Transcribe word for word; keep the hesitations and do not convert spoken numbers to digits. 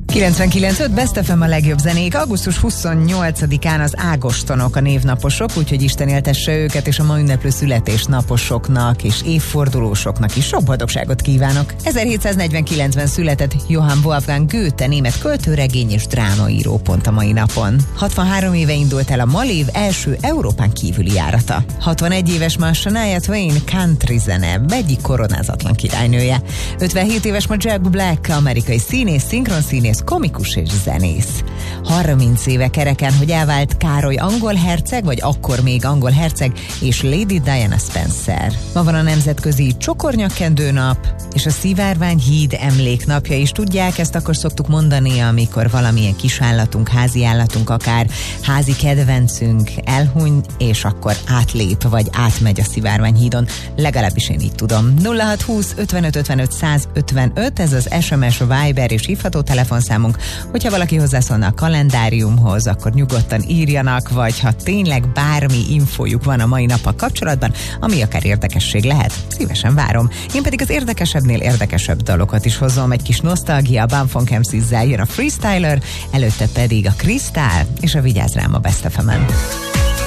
kilencvenkilenc öt Best ef em a legjobb zenék. augusztus huszonnyolcadikán az Ágostonok a névnaposok, úgyhogy Isten éltesse őket, és a ma ünneplő születésnaposoknak és évfordulósoknak is sok boldogságot kívánok. ezerhétszáznegyvenkilencben született Johann Wolfgang Goethe, német költő, regény és drámaíró pont a mai napon. hatvanhárom éve indult el a Malév első Európán kívüli járata. hatvanegy éves ma Shania Twain, country zene egyik koronázatlan királynője. ötvenhét éves ma Jack Black, amerikai színész, szinkronszínész, komikus és zenész. harminc éve kereken, hogy elvált Károly angol herceg, vagy akkor még angol herceg, és Lady Diana Spencer. Ma van a nemzetközi csokornyakkendő nap, és a Szivárvány híd emléknapja is. Tudják, ezt akkor szoktuk mondani, amikor valamilyen kisállatunk, házi állatunk, akár házi kedvencünk elhuny, és akkor átlép, vagy átmegy a Szivárvány hídon. Legalábbis én így tudom. nulla hat húsz ötvenöt ötvenöt százötvenöt, ez az es em es, Viber és hívható telefonszámunk. Hogyha valaki hozzászólna a kalendáriumhoz, akkor nyugodtan írjanak, vagy ha tényleg bármi infójuk van a mai nappal kapcsolatban, ami akár érdekesség lehet, szívesen várom. Én pedig az érdekesebbnél érdekesebb dalokat is hozom, egy kis nosztalgia, Bumfunk em cé-zel jön a Freestyler, előtte pedig a Kristál és a Vigyázz rám a Best ef emen.